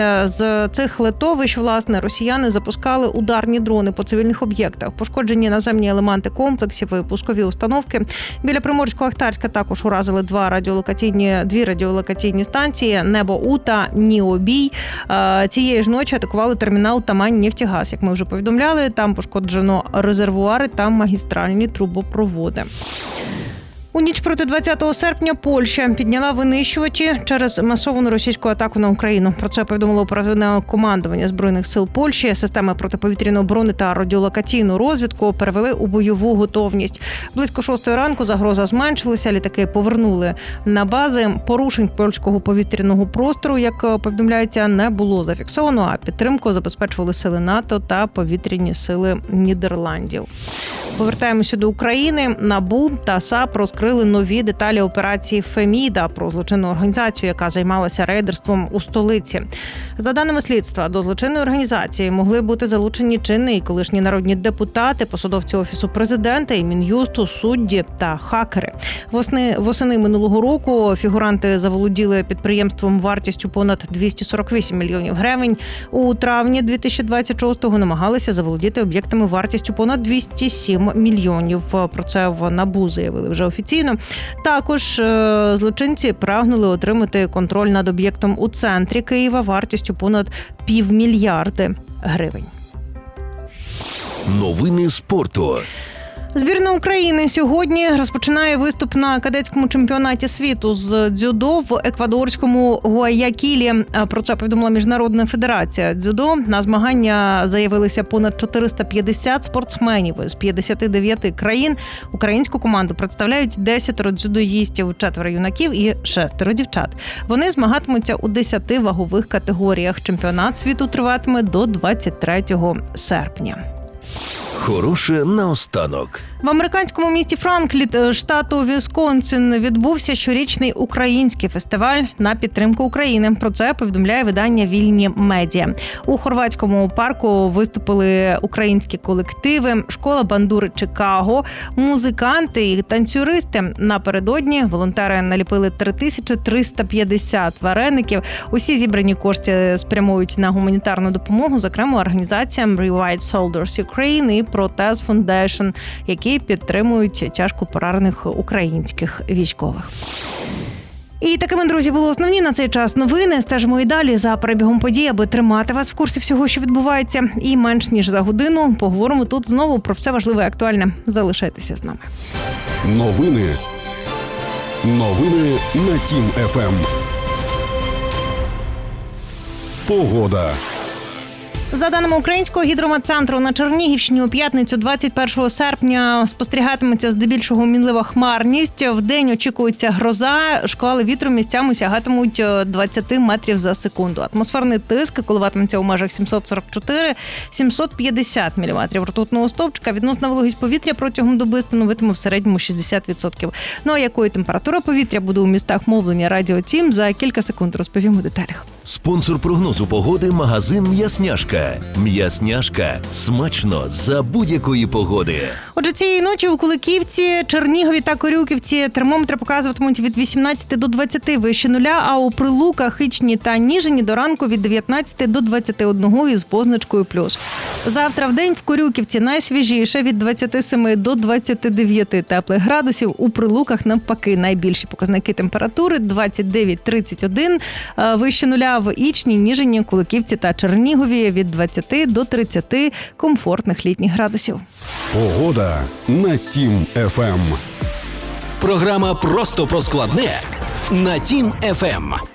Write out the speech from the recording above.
З цих литовищ, власне, росіяни запускали ударні дрони по цивільних об'єктах. Пошкоджені наземні елементи комплексів і пускові установки. Біля Приморсько-Ахтарська також уразили дві радіолокаційні станції «Небо-У» та «Ніобій». Цієї ж ночі атакували термінал «Тамань-Нефтігаз». Як ми вже повідомляли, там пошкоджено резервуари та магістральні трубопроводи. У ніч проти 20 серпня Польща підняла винищувачі через масовану російську атаку на Україну. Про це повідомило оперативне командування Збройних сил Польщі. Системи протиповітряної оборони та радіолокаційну розвідку перевели у бойову готовність. Близько 6 ранку загроза зменшилася, літаки повернули на бази. Порушень польського повітряного простору, як повідомляється, не було зафіксовано, а підтримку забезпечували сили НАТО та повітряні сили Нідерландів. Повертаємося до України. НАБУ та САП розкрили нові деталі операції «Феміда» про злочинну організацію, яка займалася рейдерством у столиці. За даними слідства, до злочинної організації могли бути залучені чинні і колишні народні депутати, посадовці Офісу Президента і Мін'юсту, судді та хакери. Восени минулого року фігуранти заволоділи підприємством вартістю понад 248 мільйонів гривень. У травні 2026-го намагалися заволодіти об'єктами вартістю понад 207 мільйонів. Про це в НАБУ заявили вже офіційно. Також злочинці прагнули отримати контроль над об'єктом у центрі Києва вартістю понад 500 мільйонів гривень. Новини спорту. Збірна України сьогодні розпочинає виступ на кадетському чемпіонаті світу з дзюдо в еквадорському Гуаякілі. Про це повідомила Міжнародна федерація дзюдо. На змагання заявилися понад 450 спортсменів з 59 країн. Українську команду представляють 10 дзюдоїстів, 4 юнаків і 6 дівчат. Вони змагатимуться у 10 вагових категоріях. Чемпіонат світу триватиме до 23 серпня. Хороше наостанок. В американському місті Франклін, штату Вісконсин, відбувся щорічний український фестиваль на підтримку України. Про це повідомляє видання «Вільні медіа». У хорватському парку виступили українські колективи, школа бандури Чикаго, музиканти і танцюристи. Напередодні волонтери наліпили 3350 вареників. Усі зібрані кошти спрямують на гуманітарну допомогу, зокрема організаціям Revive Soldiers Ukraine і Protest Foundation, які підтримують тяжко поранених українських військових. І такими, друзі, були основні на цей час новини. Стежимо і далі за перебігом подій, аби тримати вас в курсі всього, що відбувається. І менш ніж за годину поговоримо тут знову про все важливе і актуальне. Залишайтеся з нами. Новини на Тім ФМ. Погода. За даними Українського гідрометцентру, на Чернігівщині у п'ятницю 21 серпня спостерігатиметься здебільшого мінлива хмарність. Вдень очікується гроза, шквали вітру місцями сягатимуть 20 метрів за секунду. Атмосферний тиск коливатиметься у межах 744-750 міліметрів ртутного стовпчика. Відносна вологість повітря протягом доби становитиме в середньому 60%. Ну а якою температура повітря буде у містах мовлення Радіо Тім, за кілька секунд розповім у деталях. Спонсор прогнозу погоди – магазин «М'ясняшка». «М'ясняшка» – смачно за будь-якої погоди. Отже, цієї ночі у Куликівці, Чернігові та Корюківці термометри показуватимуть від 18 до 20 вище нуля, а у Прилуках, Ічні та Ніжині до ранку від 19 до 21 із позначкою плюс. Завтра в день в Корюківці найсвіжіше від 27 до 29 теплих градусів. У Прилуках навпаки найбільші показники температури 29-31 вище нуля, в Ічні, Ніжині, Куликівці та Чернігові від 20 до 30 комфортних літніх градусів. Погода на Тім ФМ. Програма «Просто про складне» на Тім ФМ.